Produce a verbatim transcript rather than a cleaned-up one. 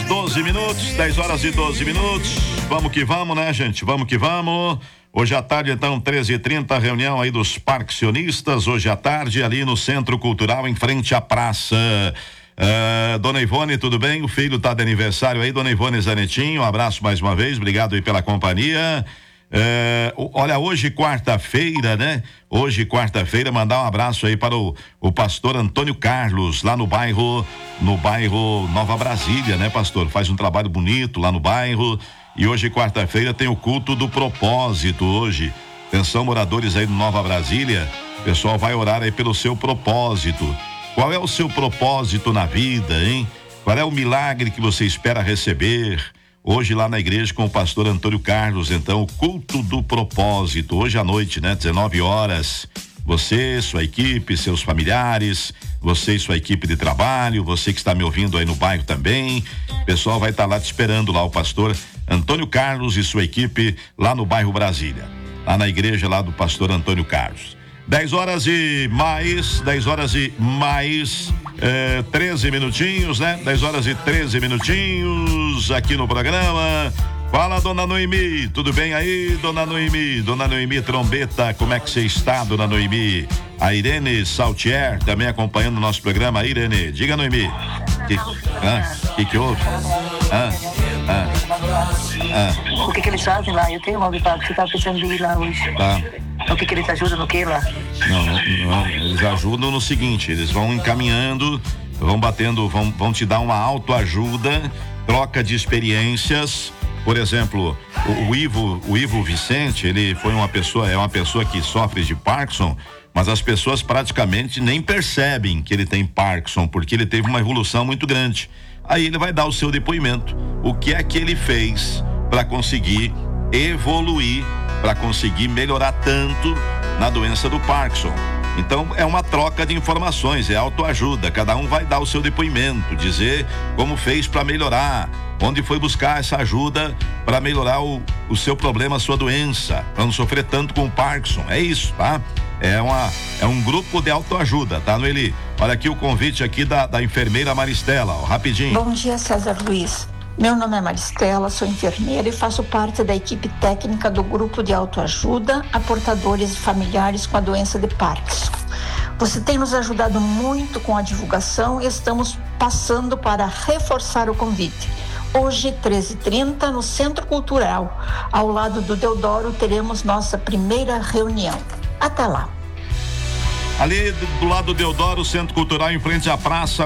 doze minutos, dez horas e doze minutos. Vamos que vamos, né, gente? Vamos que vamos. Hoje à tarde, então, treze e trinta, reunião aí dos parquecionistas. Hoje à tarde, ali no Centro Cultural, em frente à praça. Uh, dona Ivone, tudo bem? O filho tá de aniversário aí, dona Ivone Zanetinho. Um abraço mais uma vez, obrigado aí pela companhia. Uh, olha, hoje quarta-feira, né? Hoje quarta-feira, mandar um abraço aí para o, o pastor Antônio Carlos, lá no bairro, no bairro Nova Brasília, né, pastor? Faz um trabalho bonito lá no bairro. E hoje quarta-feira tem o culto do propósito hoje. Atenção, moradores aí do Nova Brasília, o pessoal vai orar aí pelo seu propósito. Qual é o seu propósito na vida, hein? Qual é o milagre que você espera receber? Hoje lá na igreja com o pastor Antônio Carlos, então, o culto do propósito, hoje à noite, né? dezenove horas, você, sua equipe, seus familiares, você e sua equipe de trabalho, você que está me ouvindo aí no bairro também, o pessoal vai estar lá te esperando lá, o pastor Antônio Carlos e sua equipe lá no bairro Brasília, lá na igreja lá do pastor Antônio Carlos. dez horas e mais, dez horas e mais, é, treze minutinhos, né? dez horas e treze minutinhos aqui no programa. Fala, dona Noemi, tudo bem aí, dona Noemi? Dona Noemi Trombeta, como é que você está, dona Noemi? A Irene Saltier também acompanhando o nosso programa. Irene, diga, Noemi. Que, ah, que que houve? Ah, ah, ah. O que que eles fazem lá? Eu tenho uma vontade, você estava pensando de ir lá hoje. Tá. O que que eles ajudam no que lá? Não, não, não, eles ajudam no seguinte, eles vão encaminhando, vão batendo, vão, vão te dar uma autoajuda, troca de experiências. Por exemplo, o, o Ivo, o Ivo Vicente, ele foi uma pessoa, é uma pessoa que sofre de Parkinson, mas as pessoas praticamente nem percebem que ele tem Parkinson, porque ele teve uma evolução muito grande. Aí ele vai dar o seu depoimento. O que é que ele fez para conseguir evoluir, para conseguir melhorar tanto na doença do Parkinson? Então é uma troca de informações, é autoajuda, cada um vai dar o seu depoimento, dizer como fez para melhorar, onde foi buscar essa ajuda para melhorar o, o seu problema, a sua doença, para não sofrer tanto com o Parkinson. É isso, tá? É, uma, é um grupo de autoajuda, tá, Noeli? Olha aqui o convite aqui da, da enfermeira Maristela, ó, rapidinho. Bom dia, César Luiz. Meu nome é Maristela, sou enfermeira e faço parte da equipe técnica do grupo de autoajuda a portadores e familiares com a doença de Parkinson. Você tem nos ajudado muito com a divulgação e estamos passando para reforçar o convite. Hoje, treze e trinta, no Centro Cultural, ao lado do Deodoro, teremos nossa primeira reunião. Até lá. Ali do lado do Deodoro, Centro Cultural, em frente à praça,